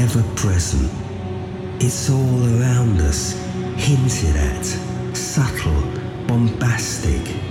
ever present. It's all around us, hinted at, subtle, bombastic,